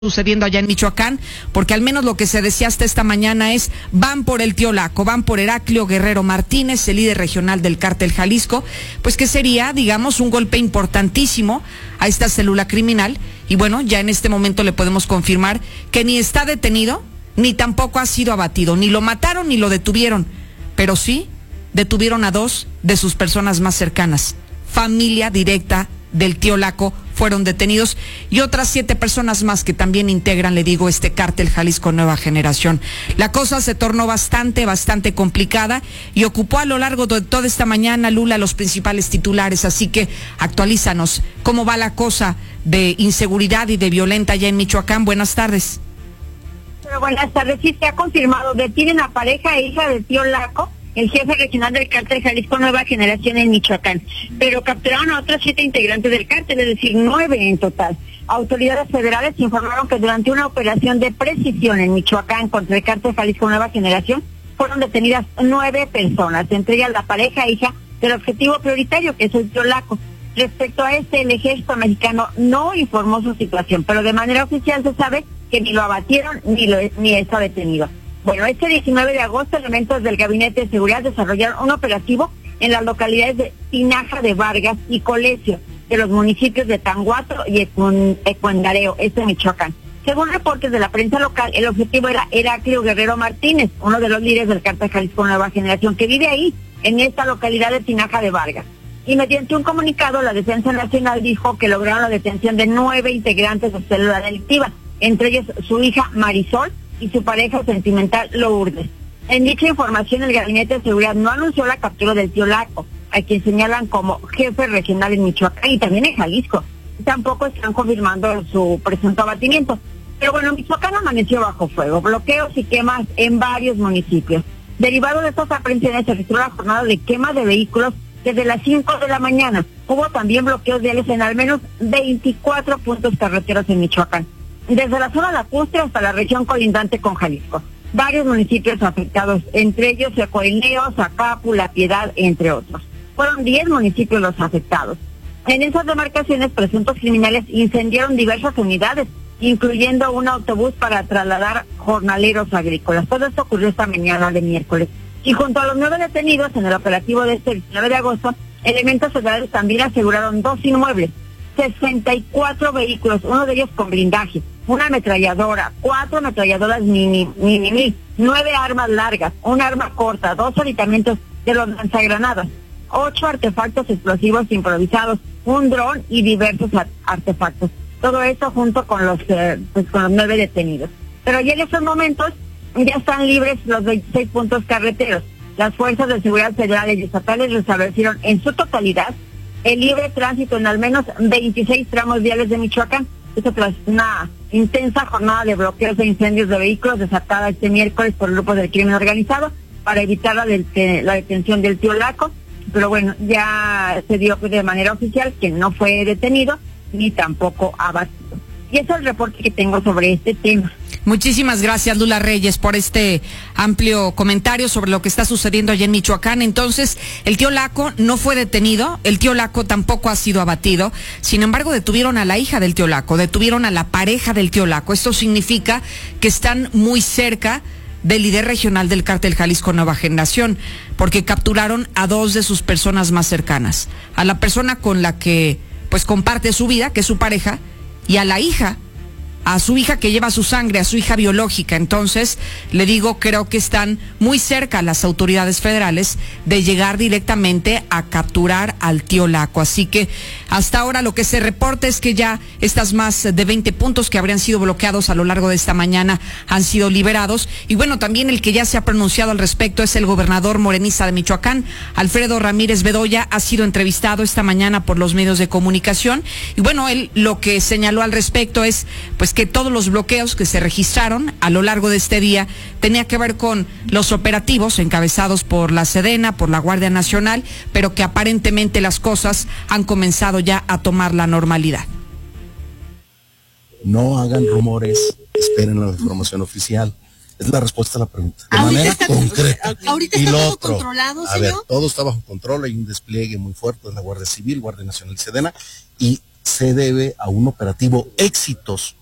sucediendo allá en Michoacán, porque al menos lo que se decía hasta esta mañana es, van por el tío Laco, van por Heraclio Guerrero Martínez, el líder regional del Cártel Jalisco, pues que sería, digamos, un golpe importantísimo a esta célula criminal. Y bueno, ya en este momento le podemos confirmar que ni está detenido, ni tampoco ha sido abatido, ni lo mataron ni lo detuvieron, pero sí detuvieron a 2 de sus personas más cercanas, familia directa del tío Laco, fueron detenidos, y otras 7 personas más que también integran, le digo, este Cártel Jalisco Nueva Generación. La cosa se tornó bastante complicada y ocupó a lo largo de toda esta mañana, Lula, los principales titulares, así que actualízanos cómo va la cosa de inseguridad y de violenta allá en Michoacán. Buenas tardes. Buenas tardes, sí se ha confirmado, detienen a pareja e hija del tío Laco, el jefe regional del Cártel Jalisco Nueva Generación en Michoacán, pero capturaron a otros 7 integrantes del cártel, es decir, 9 en total. Autoridades federales informaron que durante una operación de precisión en Michoacán contra el Cártel Jalisco Nueva Generación fueron detenidas 9 personas, entre ellas la pareja e hija del objetivo prioritario, que es el tío Laco. Respecto a este, el ejército mexicano no informó su situación, pero de manera oficial se sabe que ni lo abatieron ni está detenido. Bueno, este 19 de agosto, elementos del Gabinete de Seguridad desarrollaron un operativo en las localidades de Tinaja de Vargas y Colesio, de los municipios de Tanguato y Ecuendareo, en Michoacán. Según reportes de la prensa local, el objetivo era Heraclio Guerrero Martínez, uno de los líderes del Cártel Jalisco Nueva Generación, que vive ahí, en esta localidad de Tinaja de Vargas. Y mediante un comunicado, la Defensa Nacional dijo que lograron la detención de 9 integrantes de célula delictiva, entre ellos su hija Marisol y su pareja sentimental Lourdes. En dicha información, el Gabinete de Seguridad no anunció la captura del tío Laco, a quien señalan como jefe regional en Michoacán y también en Jalisco. Tampoco están confirmando su presunto abatimiento. Pero bueno, Michoacán amaneció bajo fuego, bloqueos y quemas en varios municipios. Derivado de estas aprehensiones, se registró la jornada de quema de vehículos desde las 5 de la mañana. Hubo también bloqueos viales en al menos 24 puntos carreteros en Michoacán, desde la zona lacustre hasta la región colindante con Jalisco. Varios municipios afectados, entre ellos Coineo, Zacapu, La Piedad, entre otros. Fueron 10 municipios los afectados. En esas demarcaciones, presuntos criminales incendiaron diversas unidades, incluyendo un autobús para trasladar jornaleros agrícolas. Todo esto ocurrió esta mañana de miércoles. Y junto a los 9 detenidos en el operativo de este 19 de agosto, elementos federales también aseguraron 2 inmuebles, 64 vehículos, uno de ellos con blindaje, una ametralladora, 4 ametralladoras mini, 9 armas largas, un arma corta, 2 aditamentos de los lanzagranadas, 8 artefactos explosivos improvisados, un dron y diversos artefactos. Todo esto junto con los 9 detenidos. Pero ya en estos momentos ya están libres los 26 puntos carreteros. Las fuerzas de seguridad federales y estatales restablecieron en su totalidad el libre tránsito en al menos 26 tramos viales de Michoacán. Esto tras una intensa jornada de bloqueos e incendios de vehículos desatada este miércoles por grupos del crimen organizado para evitar la detención del tío Laco. Pero bueno, ya se dio de manera oficial que no fue detenido ni tampoco abatido. Y ese es el reporte que tengo sobre este tema. Muchísimas gracias, Lula Reyes, por este amplio comentario sobre lo que está sucediendo allá en Michoacán. Entonces, el tío Laco no fue detenido, el tío Laco tampoco ha sido abatido. Sin embargo, detuvieron a la hija del tío Laco, detuvieron a la pareja del tío Laco. Esto significa que están muy cerca del líder regional del Cártel Jalisco Nueva Generación, porque capturaron a 2 de sus personas más cercanas, a la persona con la que pues comparte su vida, que es su pareja, y a la hija, a su hija que lleva su sangre, a su hija biológica. Entonces, le digo, creo que están muy cerca las autoridades federales de llegar directamente a capturar al tío Laco. Así que hasta ahora lo que se reporta es que ya estas más de 20 puntos que habrían sido bloqueados a lo largo de esta mañana han sido liberados. Y bueno, también el que ya se ha pronunciado al respecto es el gobernador morenista de Michoacán, Alfredo Ramírez Bedoya. Ha sido entrevistado esta mañana por los medios de comunicación. Y bueno, él lo que señaló al respecto es pues que todos los bloqueos que se registraron a lo largo de este día tenía que ver con los operativos encabezados por la Sedena, por la Guardia Nacional, pero que aparentemente las cosas han comenzado ya a tomar la normalidad. No hagan rumores, esperen la información oficial. Es la respuesta a la pregunta. De manera concreta. Ahorita está todo controlado, señor. A ver, todo está bajo control, hay un despliegue muy fuerte de la Guardia Civil, Guardia Nacional y Sedena, y se debe a un operativo exitoso